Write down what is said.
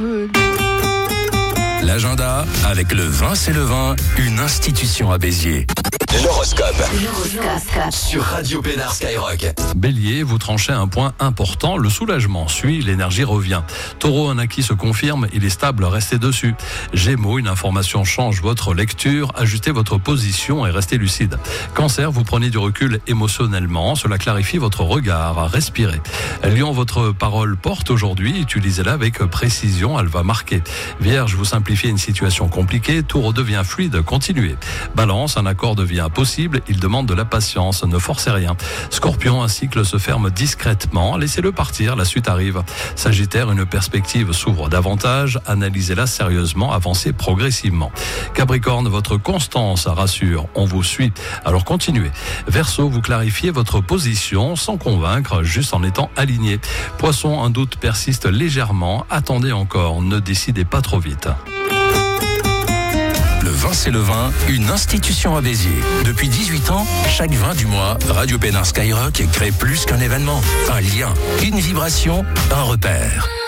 L'agenda avec le vin, c'est le vin, une institution à Béziers. L'horoscope. Sur Radio Pénard Skyrock. Bélier, vous tranchez un point important, le soulagement suit, l'énergie revient. Taureau, un acquis se confirme, il est stable, restez dessus. Gémeaux, une information change votre lecture, ajustez votre position et restez lucide. Cancer, vous prenez du recul émotionnellement, cela clarifie votre regard, respirez. Lion, votre parole porte aujourd'hui, utilisez-la avec précision, elle va marquer. Vierge, vous simplifiez une situation compliquée, tout redevient fluide, continuez. Balance, un accord devient possible, il demande de la patience, ne forcez rien. Scorpion, un cycle se ferme discrètement, laissez-le partir, la suite arrive. Sagittaire, une perspective s'ouvre davantage, analysez-la sérieusement, avancez progressivement. Capricorne, votre constance rassure, on vous suit, alors continuez. Verseau, vous clarifiez votre position sans convaincre, juste en étant aligné. Poisson, un doute persiste légèrement, attendez encore, ne décidez pas trop vite. Le vin, c'est le vin, une institution à Béziers. Depuis 18 ans, chaque 20 du mois, Radio Pénard Skyrock crée plus qu'un événement. Un lien, une vibration, un repère.